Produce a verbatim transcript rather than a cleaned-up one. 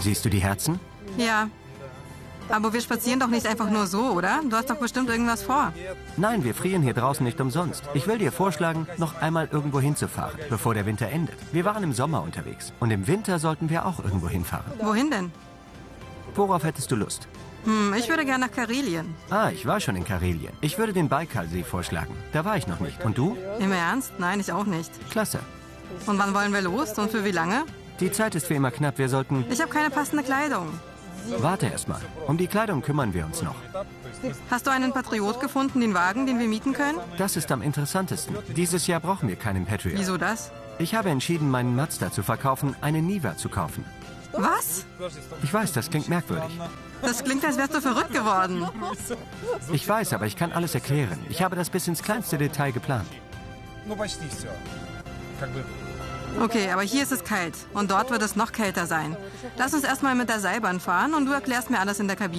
Siehst du die Herzen? Ja. Aber wir spazieren doch nicht einfach nur so, oder? Du hast doch bestimmt irgendwas vor. Nein, wir frieren hier draußen nicht umsonst. Ich will dir vorschlagen, noch einmal irgendwo hinzufahren, bevor der Winter endet. Wir waren im Sommer unterwegs und im Winter sollten wir auch irgendwo hinfahren. Wohin denn? Worauf hättest du Lust? Hm, ich würde gerne nach Karelien. Ah, ich war schon in Karelien. Ich würde den Baikalsee vorschlagen. Da war ich noch nicht. Und du? Im Ernst? Nein, ich auch nicht. Klasse. Und wann wollen wir los? Und für wie lange? Die Zeit ist wie immer knapp. Wir sollten... Ich habe keine passende Kleidung. Warte erst mal. Um die Kleidung kümmern wir uns noch. Hast du einen Patriot gefunden, den Wagen, den wir mieten können? Das ist am interessantesten. Dieses Jahr brauchen wir keinen Patriot. Wieso das? Ich habe entschieden, meinen Mazda zu verkaufen, einen Niva zu kaufen. Was? Ich weiß, das klingt merkwürdig. Das klingt, als wärst du verrückt geworden. Ich weiß, aber ich kann alles erklären. Ich habe das bis ins kleinste Detail geplant. Okay, aber hier ist es kalt und dort wird es noch kälter sein. Lass uns erstmal mit der Seilbahn fahren und du erklärst mir alles in der Kabine.